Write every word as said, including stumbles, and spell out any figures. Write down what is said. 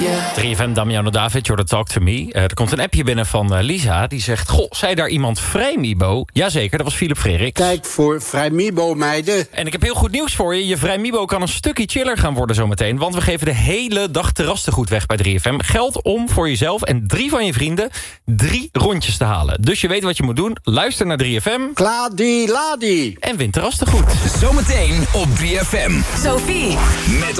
Yeah. drie F M, Damiano David, You're the Talk to Me. Uh, er komt een appje binnen van uh, Lisa. Die zegt, goh, zei daar iemand Vrijmibo? Jazeker, dat was Philip Freriks. Kijk voor Vrijmibo, meiden. En ik heb heel goed nieuws voor je. Je Vrijmibo kan een stukje chiller gaan worden zometeen. Want we geven de hele dag terrastegoed weg bij drie F M. Geld om voor jezelf en drie van je vrienden drie rondjes te halen. Dus je weet wat je moet doen. Luister naar drie F M. Kladi-ladi. En win terrastegoed. Zometeen op drie F M. Sophie. Met